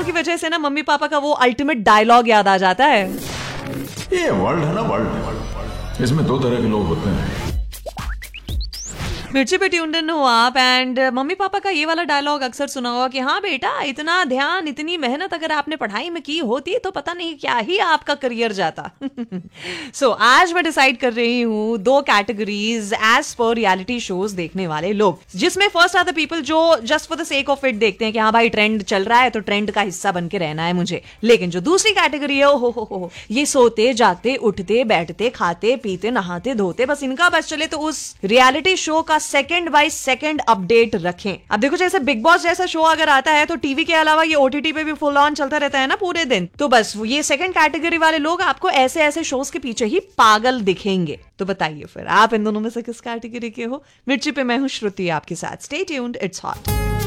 की वजह से ना मम्मी पापा का वो अल्टीमेट डायलॉग याद आ जाता है। ये वर्ल्ड है ना, वर्ल्ड, इसमें दो तरह के लोग होते हैं। मिर्ची पे ट्यून्ड इन हो आप एंड मम्मी पापा का ये वाला डायलॉग अक्सर सुना होगा कि हाँ बेटा, इतना ध्यान इतनी मेहनत अगर आपने पढ़ाई में की होती तो पता नहीं क्या ही आपका करियर जाता। सो आज मैं डिसाइड कर रही हूँ 2 categories as per reality shows देखने वाले लोग, जिसमें फर्स्ट आर द पीपल जो just for the sake of it देखते हैं कि हाँ भाई ट्रेंड चल रहा है तो ट्रेंड का हिस्सा बन के रहना है मुझे। लेकिन जो दूसरी कैटेगरी है हो ये सोते जागते उठते बैठते खाते पीते नहाते धोते बस इनका बस चले तो उस रियलिटी शो का सेकंड बाय सेकंड अपडेट रखें। अब देखो जैसे बिग बॉस जैसा शो अगर आता है तो टीवी के अलावा ये ओटीटी पे भी फुल ऑन चलता रहता है ना पूरे दिन, तो बस ये सेकंड कैटेगरी वाले लोग आपको ऐसे ऐसे शोज के पीछे ही पागल दिखेंगे। तो बताइए फिर आप इन दोनों में से किस कैटेगरी के हो? मिर्ची पे मैं हूं श्रुति आपके साथ। Stay tuned, it's hot.